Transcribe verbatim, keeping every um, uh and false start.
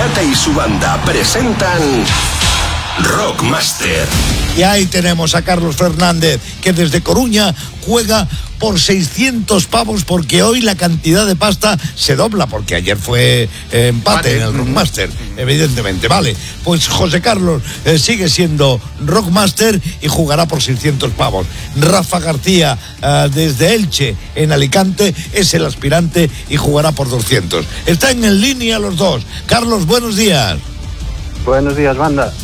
Pirata y su banda presentan Rockmaster. Y ahí tenemos a Carlos Fernández, que desde Coruña juega por seiscientos pavos, porque hoy la cantidad de pasta se dobla, porque ayer fue eh, empate vale. en el Rockmaster, evidentemente. Vale, pues José Carlos eh, sigue siendo Rockmaster y jugará por seiscientos pavos. Rafa García, eh, desde Elche, en Alicante, es el aspirante y jugará por doscientos. Están en línea los dos. Carlos, buenos días. Buenos días, banda.